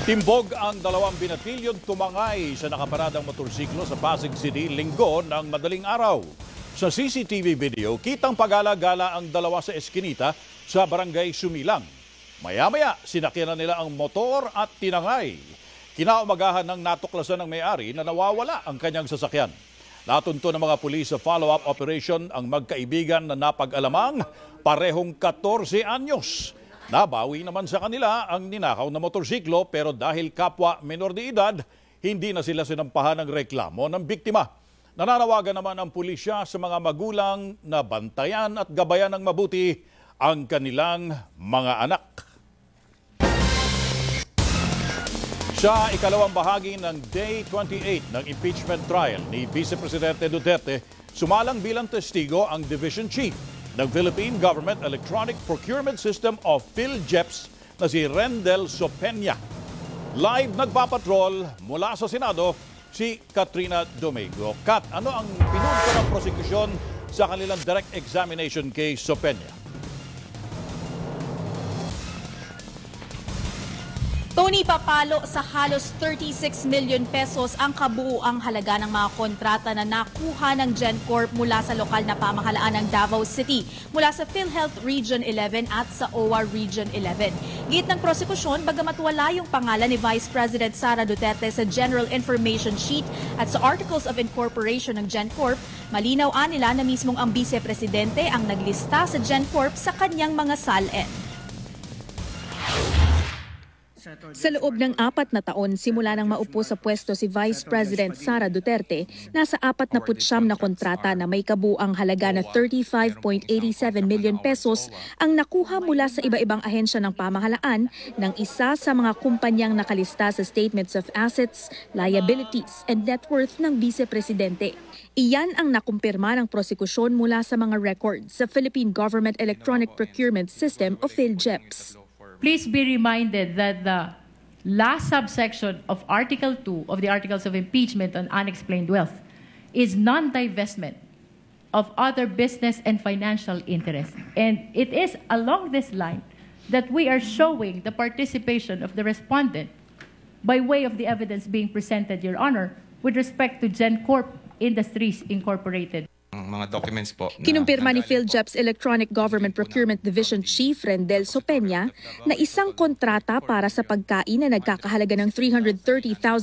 Timbog ang 2 binatilyong tumangay sa nakaparadang motorsiklo sa Pasig City linggo ng madaling araw. Sa CCTV video, kitang pagala-gala ang dalawa sa eskinita sa barangay Sumilang. Maya-maya, sinakyan nila ang motor at tinangay. Kinaumagahan ng natuklasan ng may-ari na nawawala ang kanyang sasakyan. Natunto ng mga pulis sa follow-up operation ang magkaibigan na napag-alamang parehong 14 anyos. Nabawi naman sa kanila ang ninakaw na motorsiklo pero dahil kapwa menor de edad, hindi na sila sinampahan ng reklamo ng biktima. Nananawagan naman ang pulisya sa mga magulang na bantayan at gabayan ng mabuti ang kanilang mga anak. Sa ikalawang bahagi ng Day 28 ng impeachment trial ni Vice Presidente Duterte, sumalang bilang testigo ang Division Chief ng Philippine Government Electronic Procurement System of PhilJeps na si Rendel Sopena. Live nagpapatrol mula sa Senado si Katrina Domingo. Kat, ano ang pinunto ng prosekusyon sa kanilang direct examination kay Sopena? Tony, papalo sa halos 36 million pesos ang kabuuang halaga ng mga kontrata na nakuha ng GenCorp mula sa lokal na pamahalaan ng Davao City, mula sa PhilHealth Region 11 at sa OWA Region 11. Git ng prosekusyon, bagamat wala yung pangalan ni Vice President Sara Duterte sa General Information Sheet at sa Articles of Incorporation ng GenCorp, malinaw nila na mismong ang Vice Presidente ang naglista sa GenCorp sa kanyang mga SALN. Sa loob ng 4 na taon simula nang maupo sa pwesto si Vice President Sara Duterte, nasa 49 na kontrata na may kabuuang halaga na 35.87 million pesos ang nakuha mula sa iba-ibang ahensya ng pamahalaan ng isa sa mga kumpanyang nakalista sa Statements of Assets, Liabilities and Net Worth ng Vice Presidente. Iyan ang nakumpirma ng prosekusyon mula sa mga records sa Philippine Government Electronic Procurement System o PhilJeps. Please be reminded that the last subsection of Article 2 of the Articles of Impeachment on Unexplained Wealth is non-divestment of other business and financial interests. And it is along this line that we are showing the participation of the respondent by way of the evidence being presented, Your Honor, with respect to GenCorp Industries Incorporated. Mga documents po. Kinumpirma ni PhilJeps Electronic Government Procurement Division Chief Rendel Sopena na isang kontrata para sa pagkain na nagkakahalaga ng 330,000